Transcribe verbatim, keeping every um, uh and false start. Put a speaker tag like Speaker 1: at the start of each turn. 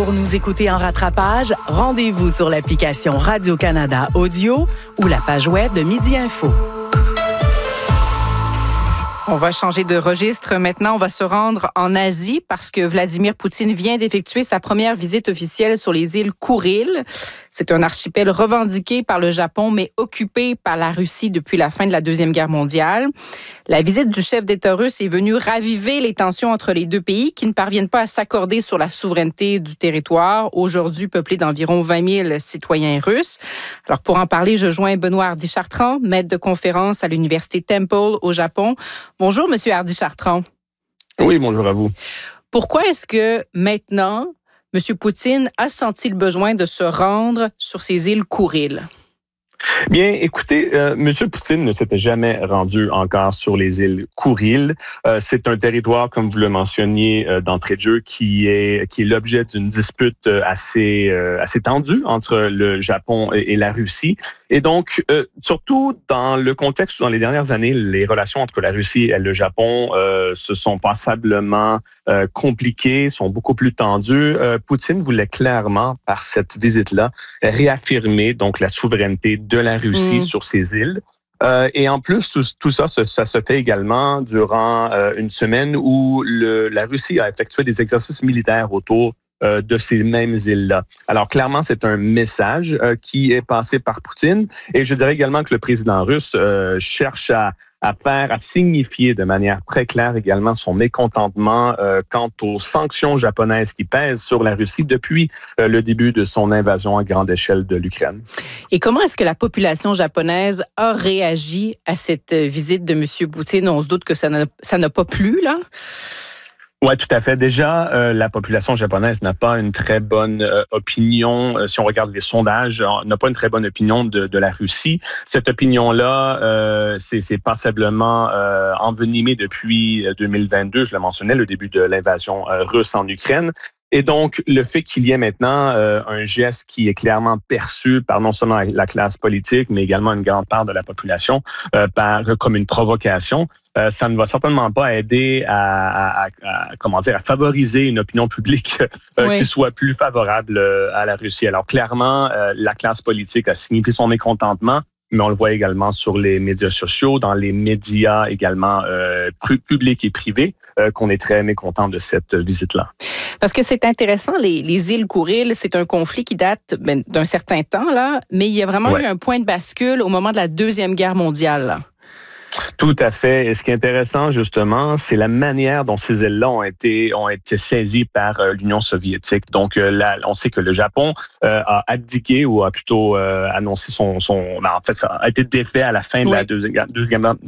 Speaker 1: Pour nous écouter en rattrapage, rendez-vous sur l'application Radio-Canada Audio ou la page web de Midi Info.
Speaker 2: On va changer de registre. Maintenant, on va se rendre en Asie parce que Vladimir Poutine vient d'effectuer sa première visite officielle sur les îles Kouriles. C'est un archipel revendiqué par le Japon, mais occupé par la Russie depuis la fin de la Deuxième Guerre mondiale. La visite du chef d'État russe est venue raviver les tensions entre les deux pays qui ne parviennent pas à s'accorder sur la souveraineté du territoire, aujourd'hui peuplé d'environ vingt mille citoyens russes. Alors, pour en parler, je joins Benoît Hardy-Chartrand, maître de conférence à l'Université Temple au Japon. Bonjour, Monsieur Hardy-Chartrand.
Speaker 3: Oui, bonjour à vous.
Speaker 2: Pourquoi est-ce que maintenant, M. Poutine a senti le besoin de se rendre sur ces îles Kouriles?
Speaker 3: Bien, écoutez, euh, M. Poutine ne s'était jamais rendu encore sur les îles Kouriles. Euh, c'est un territoire, comme vous le mentionniez euh, d'entrée de jeu, qui est qui est l'objet d'une dispute euh, assez euh, assez tendue entre le Japon et, et la Russie. Et donc, euh, surtout dans le contexte où dans les dernières années, les relations entre la Russie et le Japon euh, se sont passablement euh, compliquées, sont beaucoup plus tendues. Euh, Poutine voulait clairement, par cette visite-là, réaffirmer donc la souveraineté de la Russie mmh. sur ces îles. Euh, et en plus, tout, tout ça, ça, ça se fait également durant euh, une semaine où le, la Russie a effectué des exercices militaires autour euh, de ces mêmes îles-là. Alors, clairement, c'est un message euh, qui est passé par Poutine. Et je dirais également que le président russe euh, cherche à à faire, à signifier de manière très claire également son mécontentement euh, quant aux sanctions japonaises qui pèsent sur la Russie depuis euh, le début de son invasion à grande échelle de l'Ukraine.
Speaker 2: Et comment est-ce que la population japonaise a réagi à cette visite de M. Poutine? On se doute que ça n'a, ça n'a pas plu, là?
Speaker 3: Oui, tout à fait. Déjà, euh, la population japonaise n'a pas une très bonne euh, opinion, euh, si on regarde les sondages, n'a pas une très bonne opinion de, de la Russie. Cette opinion-là, euh, c'est, c'est passablement euh, envenimée depuis deux mille vingt-deux, je le mentionnais, le début de l'invasion euh, russe en Ukraine. Et donc, le fait qu'il y ait maintenant euh, un geste qui est clairement perçu par non seulement la classe politique, mais également une grande part de la population euh, par, comme une provocation, euh, ça ne va certainement pas aider à, à, à, à comment dire, à favoriser une opinion publique euh, oui. qui soit plus favorable euh, à la Russie. Alors, clairement, euh, la classe politique a signifié son mécontentement, mais on le voit également sur les médias sociaux, dans les médias également euh, publics et privés, euh, qu'on est très mécontent de cette visite-là.
Speaker 2: Parce que c'est intéressant, les, les îles Kouriles, c'est un conflit qui date ben, d'un certain temps, là, mais il y a vraiment ouais. eu un point de bascule au moment de la Deuxième Guerre mondiale, là.
Speaker 3: Tout à fait. Et ce qui est intéressant, justement, c'est la manière dont ces îles-là ont été ont été saisies par euh, l'Union soviétique. Donc, euh, là, on sait que le Japon euh, a abdiqué ou a plutôt euh, annoncé son... son ben, en fait, ça a été défait à la fin oui. de la Deuxième, deuxième,